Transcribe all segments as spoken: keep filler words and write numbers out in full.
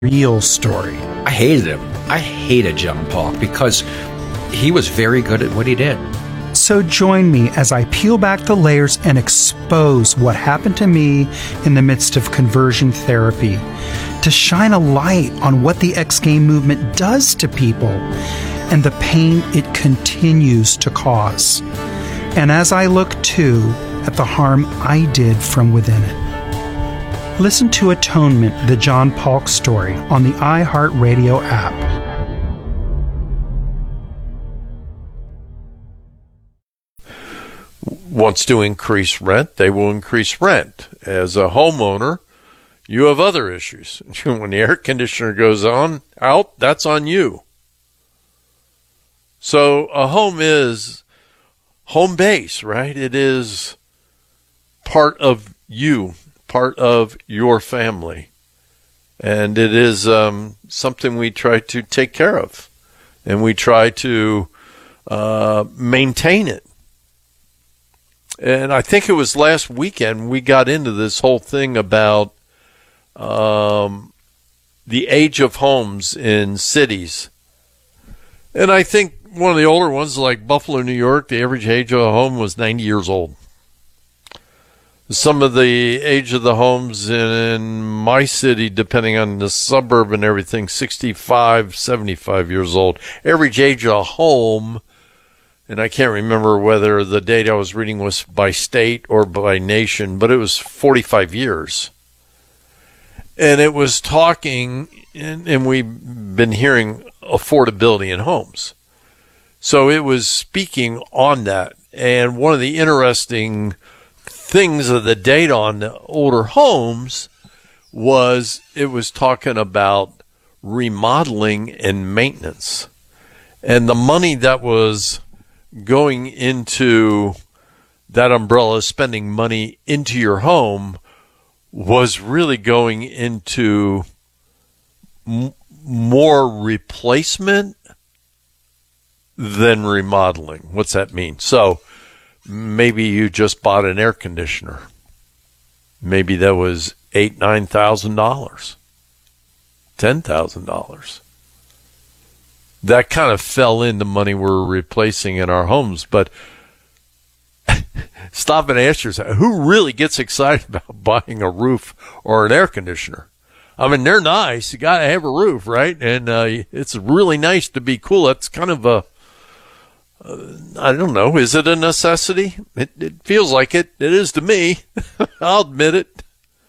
real story. I hated him. I hated John Paul because he was very good at what he did. So join me as I peel back the layers and expose what happened to me in the midst of conversion therapy, to shine a light on what the X-Game movement does to people and the pain it continues to cause. And as I look too at the harm I did from within it. Listen to Atonement, the John Paulk story on the iHeartRadio app. Wants to increase rent, they will increase rent. As a homeowner, you have other issues. When the air conditioner goes on, out, that's on you. So a home is home base, right? It is part of you, part of your family. And it is um, something we try to take care of. And we try to uh, maintain it. And I think it was last weekend we got into this whole thing about um, the age of homes in cities. And I think one of the older ones, like Buffalo, New York, the average age of a home was ninety years old. Some of the age of the homes in my city, depending on the suburb and everything, sixty-five, seventy-five years old. Average age of a home, and I can't remember whether the data I was reading was by state or by nation, but it was forty-five years. And it was talking, and, and we've been hearing affordability in homes. So it was speaking on that. And one of the interesting things of the data on the older homes was it was talking about remodeling and maintenance. And the money that was going into that umbrella, spending money into your home, was really going into m- more replacement than remodeling. What's that mean? So maybe you just bought an air conditioner. Maybe that was eight, nine thousand dollars, ten thousand dollars. That kind of fell into money we're replacing in our homes. But stop and ask yourself, who really gets excited about buying a roof or an air conditioner? I mean, they're nice. You got to have a roof, right? And uh, it's really nice to be cool. That's kind of a, uh, I don't know, is it a necessity? It, it feels like it. It is to me. I'll admit it.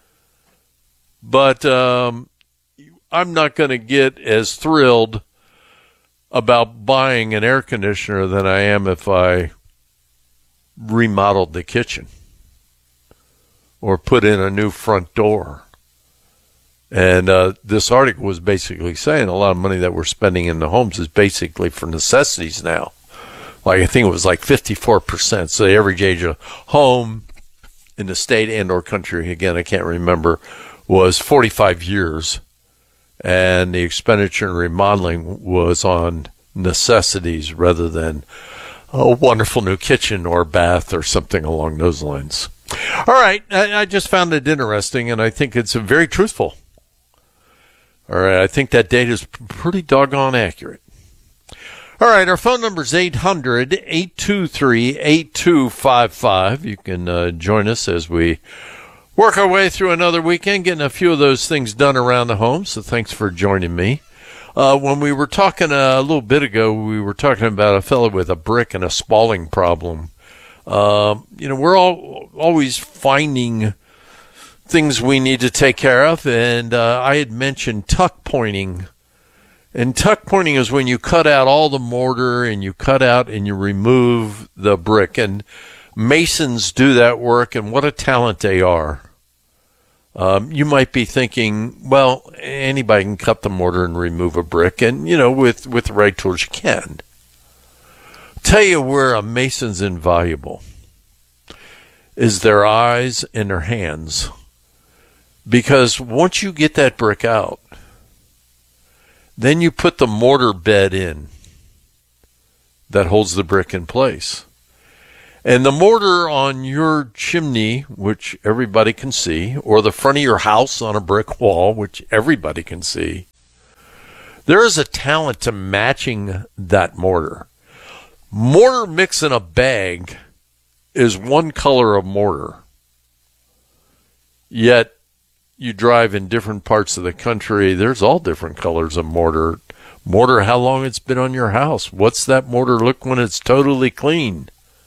But um, I'm not going to get as thrilled about buying an air conditioner than I am if I remodeled the kitchen or put in a new front door. And uh, this article was basically saying a lot of money that we're spending in the homes is basically for necessities now. Like I think it was like fifty-four percent. So the average age of home in the state and or country, again, I can't remember, was forty-five years. And the expenditure in remodeling was on necessities rather than a wonderful new kitchen or bath or something along those lines. All right. I, I just found it interesting, and I think it's very truthful. All right. I think that data is pretty doggone accurate. All right. Our phone number is eight hundred, eight two three, eight two five five. You can uh, join us as we work our way through another weekend, getting a few of those things done around the home. So thanks for joining me. Uh, when we were talking uh, a little bit ago, we were talking about a fellow with a brick and a spalling problem. Um, you know, we're all always finding things we need to take care of. And uh, I had mentioned tuck pointing. And tuck pointing is when you cut out all the mortar and you cut out and you remove the brick. And masons do that work, and what a talent they are. Um, you might be thinking, well, anybody can cut the mortar and remove a brick, and, you know, with, with the right tools you can. Tell you where a mason's invaluable is their eyes and their hands. Because once you get that brick out, then you put the mortar bed in that holds the brick in place. And the mortar on your chimney, which everybody can see, or the front of your house on a brick wall, which everybody can see, there is a talent to matching that mortar. Mortar mix in a bag is one color of mortar. Yet you drive in different parts of the country, there's all different colors of mortar. Mortar, how long it's been on your house? What's that mortar look when it's totally clean?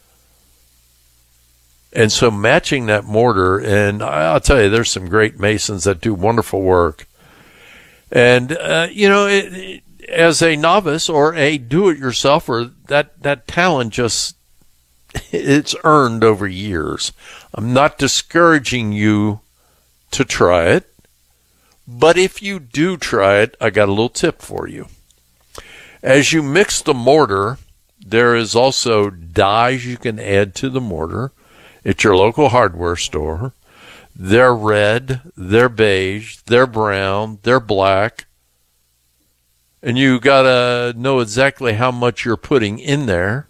And so matching that mortar, and I'll tell you, there's some great masons that do wonderful work. And, uh, you know, it, it, as a novice or a do-it-yourselfer, that, that talent just, it's earned over years. I'm not discouraging you to try it, but if you do try it, I got a little tip for you. As you mix the mortar, there is also dyes you can add to the mortar at your local hardware store. They're red, they're beige, they're brown, they're black. And you got to know exactly how much you're putting in there.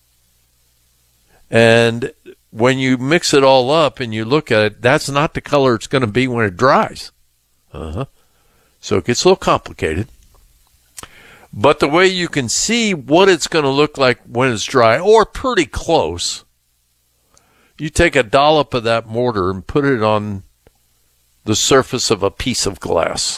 And when you mix it all up and you look at it, that's not the color it's going to be when it dries. Uh-huh. So it gets a little complicated. But the way you can see what it's going to look like when it's dry, or pretty close, you take a dollop of that mortar and put it on the surface of a piece of glass.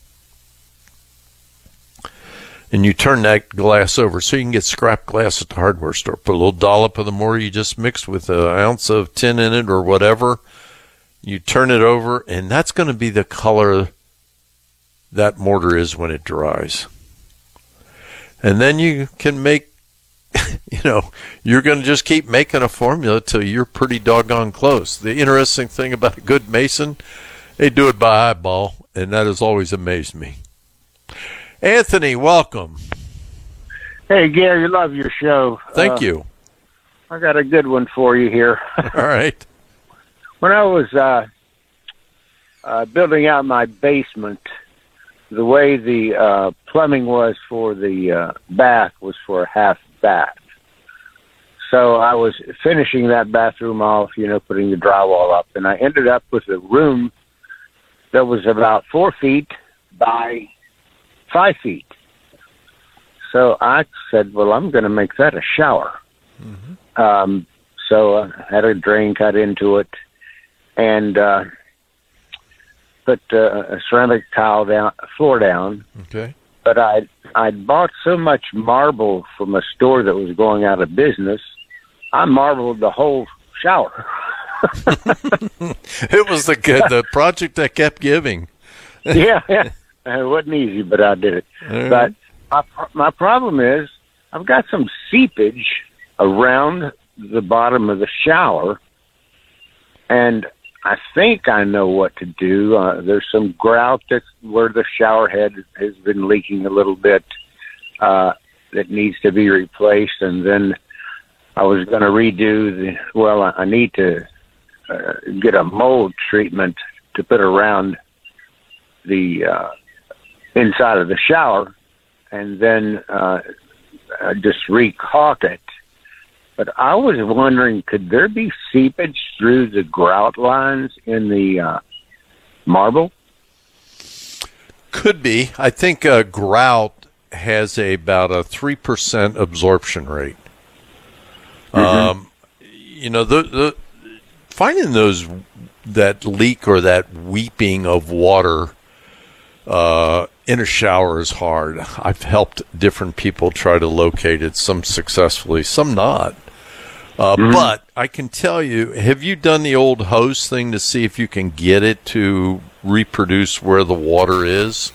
And you turn that glass over so you can get scrap glass at the hardware store. Put a little dollop of the mortar you just mixed with an ounce of tin in it or whatever. You turn it over, and that's going to be the color that mortar is when it dries. And then you can make, you know, you're going to just keep making a formula till you're pretty doggone close. The interesting thing about a good mason, they do it by eyeball, and that has always amazed me. Anthony, welcome. Hey, Gary, love your show. Thank uh, you. I got a good one for you here. All right. When I was uh, uh, building out my basement, the way the uh, plumbing was for the uh, bath was for a half bath. So I was finishing that bathroom off, you know, putting the drywall up, and I ended up with a room that was about four feet by five feet. So I said, well, I'm going to make that a shower. Mm-hmm. Um, so I had a drain cut into it and uh, put uh, a ceramic tile down, floor down. Okay. But I I'd bought so much marble from a store that was going out of business, I marbled the whole shower. It was the the project that kept giving. yeah, yeah. It wasn't easy, but I did it. Right. But my my problem is I've got some seepage around the bottom of the shower, and I think I know what to do. Uh, there's some grout that's where the shower head has been leaking a little bit uh, that needs to be replaced, and then I was going to redo the. Well, I, I need to uh, get a mold treatment to put around the uh, inside of the shower, and then uh, just re-caulk it. But I was wondering, could there be seepage through the grout lines in the uh, marble? Could be. I think uh, grout has a, about a three percent absorption rate. Mm-hmm. Um, you know, the, the finding those that leak or that weeping of water uh, in a shower is hard. I've helped different people try to locate it, some successfully, some not. Uh, mm-hmm. But I can tell you, have you done the old hose thing to see if you can get it to reproduce where the water is?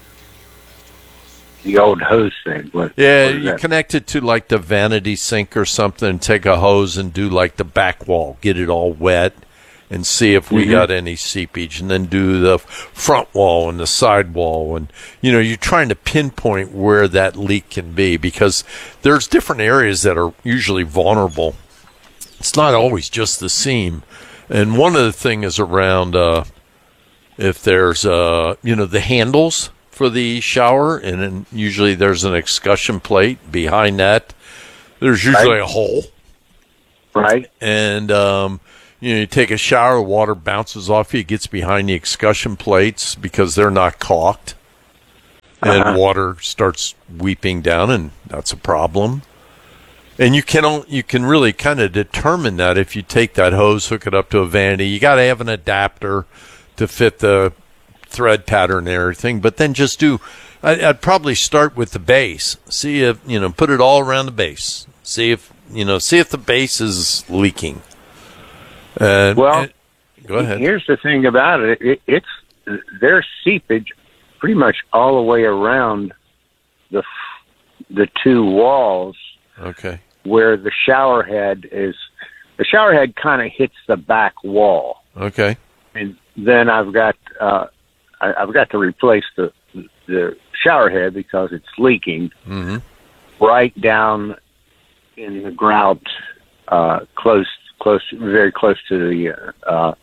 The old hose thing? What, yeah, what you that? Connect it to like the vanity sink or something, take a hose and do like the back wall, get it all wet, and see if we mm-hmm. got any seepage, and then do the front wall and the side wall. And, you know, you're trying to pinpoint where that leak can be, because there's different areas that are usually vulnerable. It's not always just the seam. And one of the things is around uh, if there's, uh, you know, the handles for the shower, and then usually there's an escutcheon plate behind that. There's usually right. a hole. Right. And, um, you know, you take a shower, water bounces off you, it gets behind the excussion plates because they're not caulked. And uh-huh. water starts weeping down, and that's a problem. And you can you can really kind of determine that if you take that hose, hook it up to a vanity. You got to have an adapter to fit the thread pattern and everything. But then just do, I, I'd probably start with the base. See if, you know, put it all around the base. See if, you know, see if the base is leaking. Uh, well, and, go ahead. Here's the thing about it. it it's there's seepage pretty much all the way around the the two walls. Okay. Where the shower head is, the shower head kind of hits the back wall. Okay. And then I've got uh, I, I've got to replace the the shower head because it's leaking mm-hmm. right down in the grout, uh, close close very close to the uh,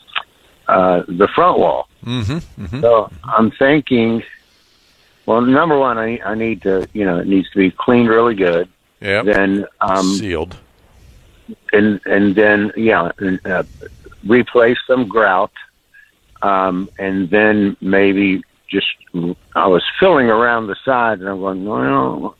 uh, the front wall. Mm-hmm. Mm-hmm. So I'm thinking, well, number one, I, I need to, you know, it needs to be cleaned really good. Yeah. Then um, sealed. And and then yeah, uh, replace some grout, um, and then maybe just I was filling around the sides, and I'm going, well,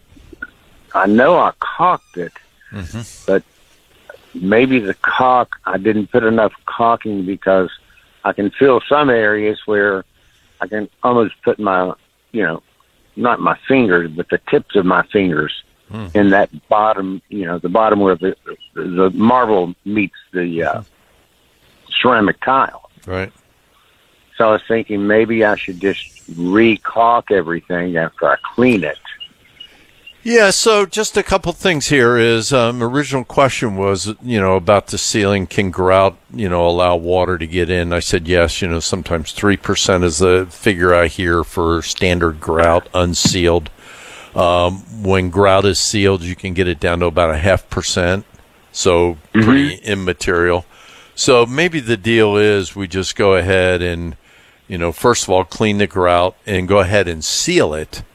I know I caulked it, mm-hmm. but maybe the caulk I didn't put enough caulking because I can feel some areas where I can almost put my, you know, not my fingers, but the tips of my fingers mm. in that bottom, you know, the bottom where the the marble meets the uh, ceramic tile. Right. So I was thinking maybe I should just re-caulk everything after I clean it. Yeah, so just a couple things here is, um, original question was, you know, about the ceiling, can grout, you know, allow water to get in? I said yes, you know, sometimes three percent is the figure I hear for standard grout, unsealed. Um, when grout is sealed, you can get it down to about a half percent, so pretty mm-hmm. immaterial. So maybe the deal is we just go ahead and, you know, first of all, clean the grout and go ahead and seal it.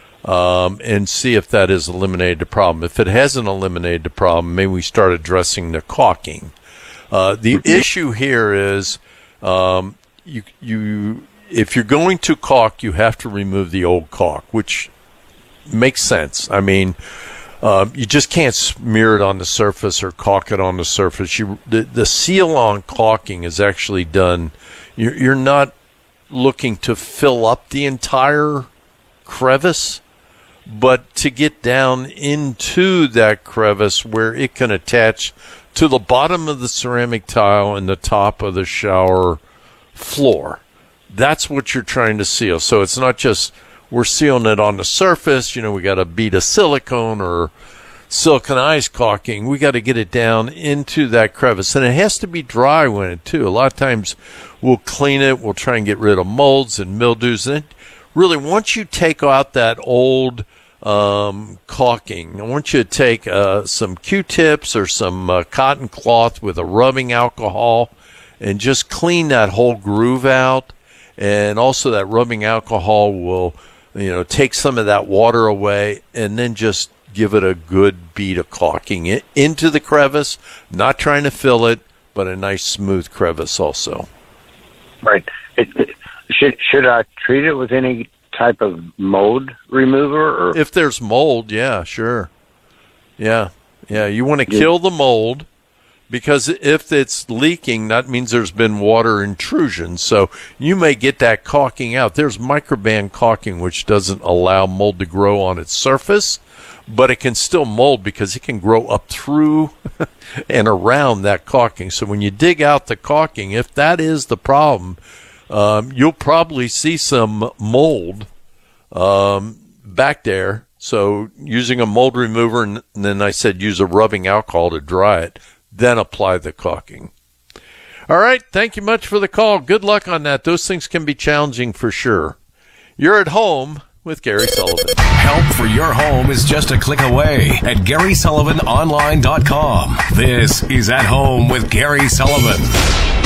Um, and see if that has eliminated the problem. If it hasn't eliminated the problem, maybe we start addressing the caulking. Uh, the mm-hmm. issue here is, um, you, you, if you're going to caulk, you have to remove the old caulk, which makes sense. I mean, uh, you just can't smear it on the surface or caulk it on the surface. You, the, the seal on caulking is actually done. You're, you're not looking to fill up the entire crevice, but to get down into that crevice where it can attach to the bottom of the ceramic tile and the top of the shower floor. That's what you're trying to seal. So it's not just we're sealing it on the surface. You know, we got a bead of silicone or siliconized caulking. We got to get it down into that crevice. And it has to be dry when it, too. A lot of times we'll clean it. We'll try and get rid of molds and mildews. And really, once you take out that old um, caulking, I want you to take uh, some Q-tips or some uh, cotton cloth with a rubbing alcohol and just clean that whole groove out. And also that rubbing alcohol will, you know, take some of that water away, and then just give it a good bead of caulking it into the crevice, not trying to fill it, but a nice smooth crevice also. Right. It, it, should should I treat it with any type of mold remover? Or? If there's mold, yeah, sure. Yeah, yeah. You want to kill the mold, because if it's leaking, that means there's been water intrusion. So you may get that caulking out. There's microband caulking, which doesn't allow mold to grow on its surface, but it can still mold because it can grow up through and around that caulking. So when you dig out the caulking, if that is the problem, Um, you'll probably see some mold um, back there. So using a mold remover, and then I said use a rubbing alcohol to dry it, then apply the caulking. All right. Thank you much for the call. Good luck on that. Those things can be challenging for sure. You're at home with Gary Sullivan. Help for your home is just a click away at Gary Sullivan Online dot com. This is At Home with Gary Sullivan.